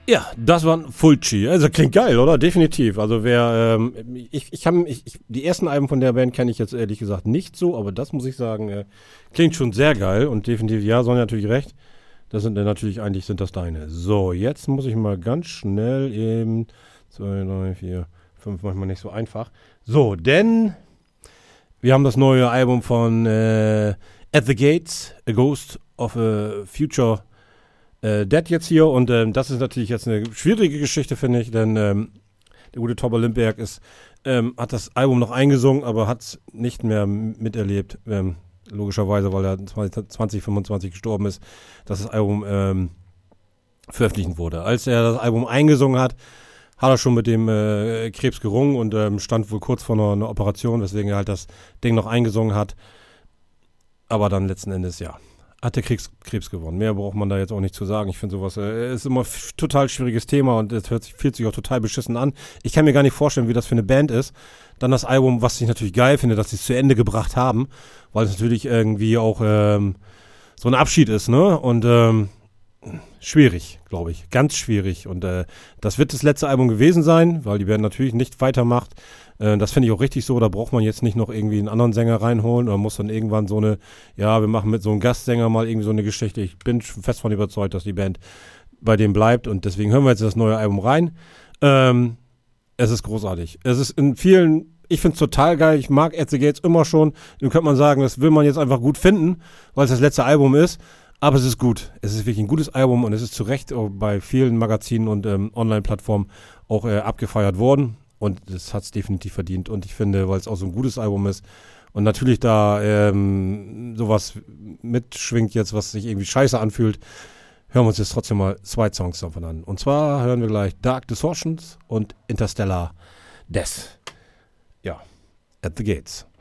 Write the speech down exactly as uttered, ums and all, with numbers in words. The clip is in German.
Ja, das war ein Fulci. Also klingt geil, oder? Definitiv. Also wer, ähm, ich, ich habe, ich, ich, die ersten Alben von der Band kenne ich jetzt ehrlich gesagt nicht so, aber das muss ich sagen, äh, klingt schon sehr geil und definitiv, ja, Sonja natürlich recht. Das sind äh, natürlich, eigentlich sind das deine. So, jetzt muss ich mal ganz schnell eben, zwei, drei, vier, fünf, manchmal nicht so einfach. So, denn wir haben das neue Album von äh, At the Gates, A Ghost of a Future Äh, Dead jetzt hier und ähm, das ist natürlich jetzt eine schwierige Geschichte, finde ich, denn ähm, der gute Tobbe Lindberg ist, ähm, hat das Album noch eingesungen, aber hat es nicht mehr miterlebt, ähm, logischerweise, weil er zwanzig fünfundzwanzig gestorben ist, dass das Album ähm, veröffentlicht wurde. Als er das Album eingesungen hat, hat er schon mit dem äh, Krebs gerungen und ähm, stand wohl kurz vor einer, einer Operation, weswegen er halt das Ding noch eingesungen hat, aber dann letzten Endes, ja, hat der Krebs, Krebs gewonnen. Mehr braucht man da jetzt auch nicht zu sagen. Ich finde sowas, äh, ist immer f- total schwieriges Thema und es hört sich, fühlt sich auch total beschissen an. Ich kann mir gar nicht vorstellen, wie das für eine Band ist. Dann das Album, was ich natürlich geil finde, dass sie es zu Ende gebracht haben, weil es natürlich irgendwie auch ähm, so ein Abschied ist, ne? Und ähm, schwierig, glaube ich. Ganz schwierig. Und äh, das wird das letzte Album gewesen sein, weil die Band natürlich nicht weitermacht. Äh, das finde ich auch richtig so. Da braucht man jetzt nicht noch irgendwie einen anderen Sänger reinholen oder muss dann irgendwann so eine, ja, wir machen mit so einem Gastsänger mal irgendwie so eine Geschichte. Ich bin fest davon überzeugt, dass die Band bei dem bleibt und deswegen hören wir jetzt das neue Album rein. Ähm, es ist großartig. Es ist in vielen, ich finde es total geil. Ich mag At the Gates immer schon. Dann könnte man sagen, das will man jetzt einfach gut finden, weil es das letzte Album ist. Aber es ist gut. Es ist wirklich ein gutes Album und es ist zu Recht auch bei vielen Magazinen und ähm, Online-Plattformen auch äh, abgefeiert worden. Und das hat es definitiv verdient. Und ich finde, weil es auch so ein gutes Album ist und natürlich da ähm, sowas mitschwingt jetzt, was sich irgendwie scheiße anfühlt, hören wir uns jetzt trotzdem mal zwei Songs davon an. Und zwar hören wir gleich Dark Distortions und Interstellar Death. Ja, At the Gates.